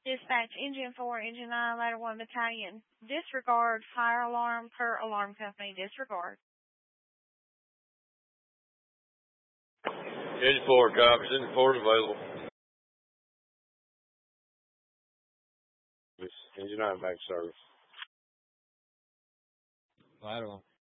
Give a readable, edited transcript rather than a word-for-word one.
Dispatch Engine 4, Engine 9, Ladder 1 Battalion. Disregard fire alarm per alarm company. Disregard. Engine 4, copies. Engine 4 is available. Engine 9 back to service. Ladder 1.